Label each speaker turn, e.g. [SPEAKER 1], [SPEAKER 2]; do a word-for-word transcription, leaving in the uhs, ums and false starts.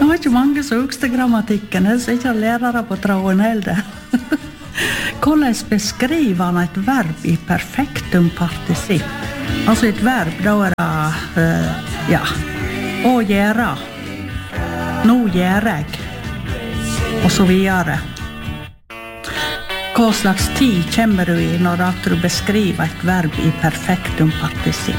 [SPEAKER 1] Det var ikke mange som husker grammatikken, det er ikke lærere på tråden heller. Hvordan beskriver han et verb i perfektum partisipp? Altså et verb, da er det, uh, ja, å gjøre, nå gjør jeg, og så videre. Hva slags tid kommer du i når du beskriver et verb i perfektum partisipp?